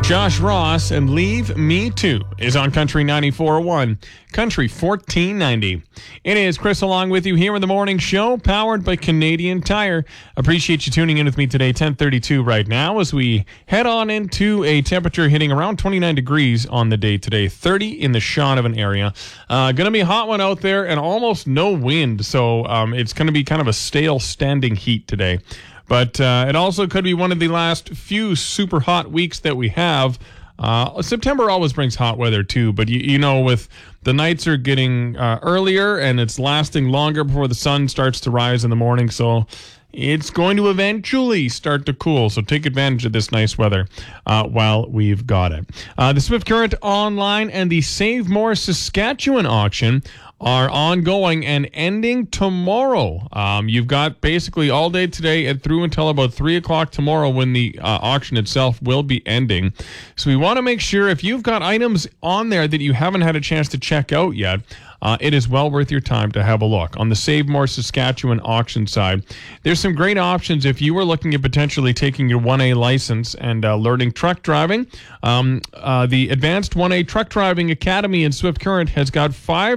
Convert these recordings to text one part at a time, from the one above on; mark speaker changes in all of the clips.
Speaker 1: Josh Ross and Leave Me Too is on Country 94.1, Country 1490. It is Chris along with you here in the morning show, powered by Canadian Tire. Appreciate you tuning in with me today, 10:32 right now, as we head on into a temperature hitting around 29 degrees on the day today, 30 in the Shaunavon area. Going to be a hot one out there and almost no wind, so it's going to be kind of a stale standing heat today. But it also could be one of the last few super hot weeks that we have. September always brings hot weather too, but you know, with the nights are getting earlier and it's lasting longer before the sun starts to rise in the morning, so it's going to eventually start to cool. So take advantage of this nice weather while we've got it. The Swift Current Online and the Save More Saskatchewan auction are ongoing and ending tomorrow. You've got basically all day today and through until about 3 o'clock tomorrow when the auction itself will be ending. So we want to make sure if you've got items on there that you haven't had a chance to check out yet, it is well worth your time to have a look. On the Save More Saskatchewan auction side, there's some great options if you were looking at potentially taking your 1A license and learning truck driving. The Advanced 1A Truck Driving Academy in Swift Current has got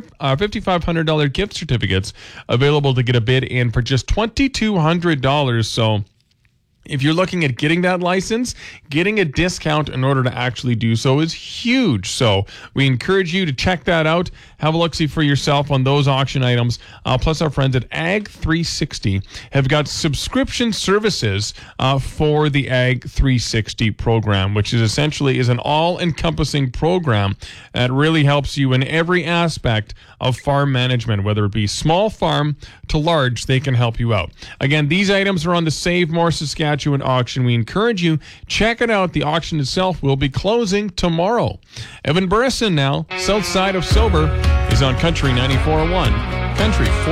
Speaker 1: $5,500 gift certificates available to get a bid in for just $2,200. So if you're looking at getting that license, getting a discount in order to actually do so is huge. So we encourage you to check that out. Have a look-see for yourself on those auction items. Plus, our friends at Ag 360 have got subscription services for the Ag 360 program, which is essentially an all-encompassing program that really helps you in every aspect of farm management, whether it be small farm to large, they can help you out. Again, these items are on the Save More Saskatchewan auction. We encourage you, check it out. The auction itself will be closing tomorrow. Evan Burrison now, south side of Sober, is on Country 94.1, Country